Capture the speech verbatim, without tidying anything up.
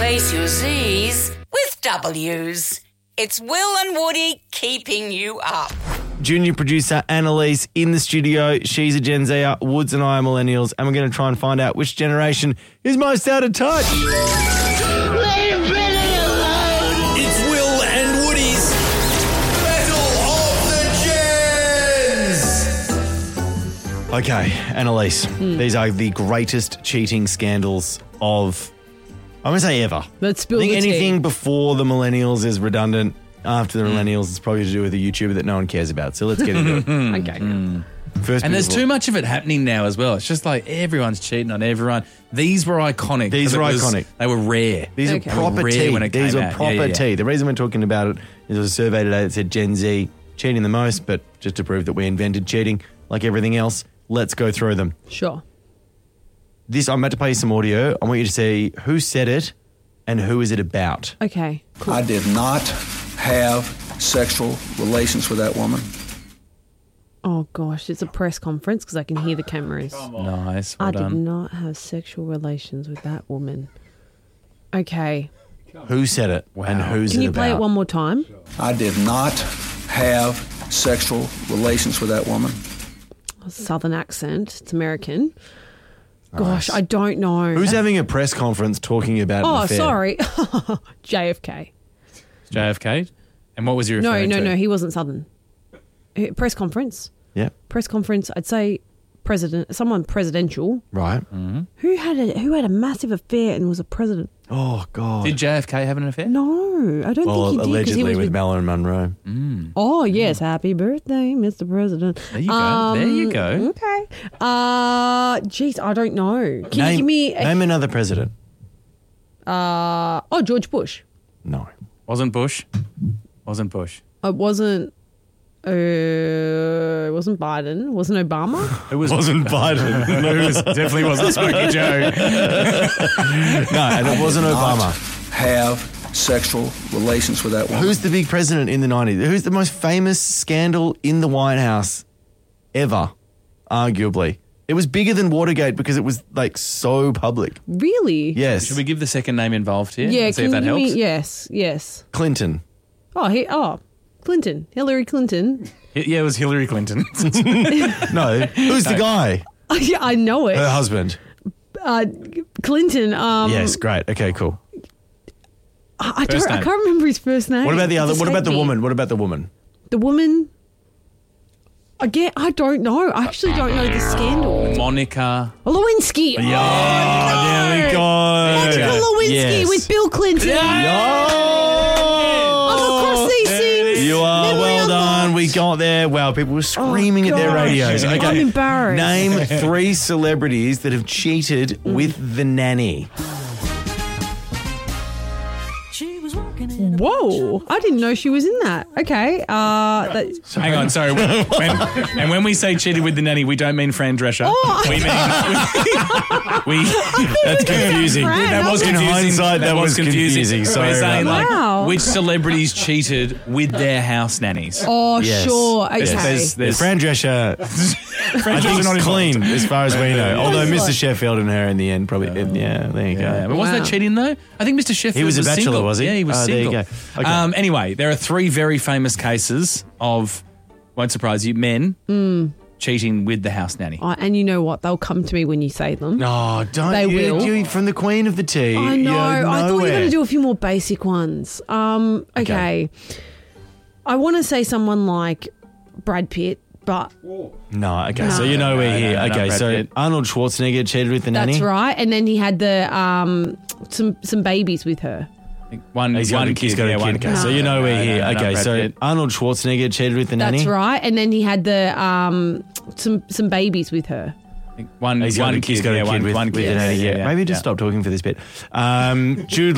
Replace your Z's with W's. It's Will and Woody keeping you up. Junior producer Annalise in the studio. She's a Gen Zer. Woods and I are millennials, and we're going to try and find out which generation is most out of touch. It's Will and Woody's Battle of the Gens. Okay, Annalise, Hmm. these are the greatest cheating scandals of, I'm going to say ever. Let's spill I think the tea. anything before the millennials is redundant. After the millennials, it's probably to do with a YouTuber that no one cares about. So let's get into it. Okay. First, And there's bit of too much of it happening now as well. It's just like everyone's cheating on everyone. These were iconic. These 'cause were it was- iconic. They were rare. These Okay. are proper Rare tea. when it These came are out. proper Yeah, yeah, yeah. tea. The reason we're talking about it is there was a survey today that said Gen Z cheating the most, but just to prove that we invented cheating, like everything else, let's go through them. Sure. This, I'm about to play you some audio. I want you to see who said it and who is it about. Okay. Cool. I did not have sexual relations with that woman. Oh, gosh. It's a press conference because I can hear the cameras. Nice. Well I did done. not have sexual relations with that woman. Okay. Who said it and who's Can it you about? play it one more time? I did not have sexual relations with that woman. Southern accent. It's American. Gosh, I don't know. Who's having a press conference talking about an Oh, affair? sorry. J F K. J F K? And what was your No, referring no, to? no. He wasn't Southern. Eh, Press conference. Yeah, Press conference. I'd say president. Someone presidential. right. Who had a who had a massive affair and was a president? Oh, God. Did J F K have an affair? No, I don't well, think he did. 'cause he allegedly was with with Marilyn Monroe. Oh yes, happy birthday, Mister President. There you go. There you go. Okay. Uh, geez, I don't know. Can name, you give me? A, name another president. uh, oh, George Bush. No. Wasn't Bush? Wasn't Bush. It wasn't. Uh, it wasn't Biden. It wasn't Obama. It was Wasn't Biden. it was, definitely wasn't Smokey Joe. No, and it wasn't Obama. Have sexual relations with that woman. Who's the big president in the nineties? Who's the most famous scandal in the White House ever, arguably? It was bigger than Watergate because it was like so public. Really? Yes. Should we give the second name involved here? Yeah. and see Can if that you give helps? me? Yes. Yes. Clinton. Oh, he. Oh, Clinton. Hillary Clinton. Yeah, it was Hillary Clinton. No. Who's the guy? Oh, yeah, I know it. Her husband. Uh, Clinton. Um, Yes, great. Okay, cool. I, I, don't, First I name. can't remember his first name. What about the It's other? What about the escaped me. woman? What about the woman? The woman. Again, I don't know. I actually don't know the scandal. Monica. Lewinsky. Yeah, Oh, there we go. Monica Lewinsky Yes. with Bill Clinton. I'm across these things. You are Memory well done. unlocked. We got there. Wow, people were screaming at their gosh. radios. Okay. I'm embarrassed. Name three celebrities that have cheated with the nanny. Whoa! I didn't know she was in that. Okay. Uh, that, Hang on, sorry. When, when- and when we say cheated with the nanny, we don't mean Fran Drescher. Oh. We mean we. That's confusing. Fran. That was In confusing. hindsight, that was confusing. Sorry We're saying about like Wow. which celebrities cheated with their house nannies. oh, Yes. sure. Okay. There's- there's- there's- Fran Drescher, Fran I think, Drescher's is not clean involved. as far as we know. Although That's Mister right. Sheffield and her in the end probably, yeah, there you Yeah, go. but wasn't Wow. that cheating though? I think Mister Sheffield He was a bachelor, single. was he? Yeah, he was Oh, there you single. go. Okay. Um, anyway, there are three very famous cases of, won't surprise you, men cheating with the house nanny. Oh, and you know what? They'll come to me when you say them. No, don't They you, will. you from the Queen of the Tea. I know. You're I thought you were nowhere. going to do a few more basic ones. Um, okay. I want to say someone like Brad Pitt, but No, okay, so you know No, we're no, here. no, no, okay, Brad so Pitt. Arnold Schwarzenegger cheated with the nanny. that's right. And then he had the um some some babies with her. One, He's got one a, kid, he's got yeah, a one kid. Okay, so you know we're here. No, no, no, okay, Brad so Pitt. Arnold Schwarzenegger cheated with the nanny. That's right. And then he had the um some some babies with her. One, He's got one a, kid, he's got a yeah, kid one, with, one with kid. the nanny. Yeah, yeah, maybe just yeah. stop talking for this bit. Um, Jude